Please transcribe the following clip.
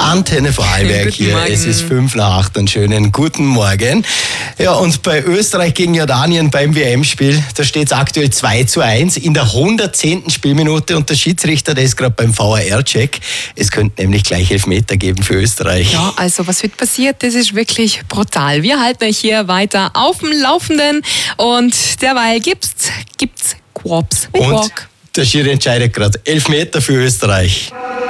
Antenne Vorarlberg hier. Es ist 7:55, einen schönen guten Morgen. Ja, und bei Österreich gegen Jordanien beim WM-Spiel, da steht es aktuell 2:1 in der 110. Spielminute und der Schiedsrichter, der ist gerade beim VAR-Check. Es könnte nämlich gleich Elfmeter geben für Österreich. Ja, also was wird passiert, das ist wirklich brutal. Wir halten euch hier weiter auf dem Laufenden und derweil gibt's Quaps mit und Walk. der Schiri entscheidet gerade. Elfmeter für Österreich.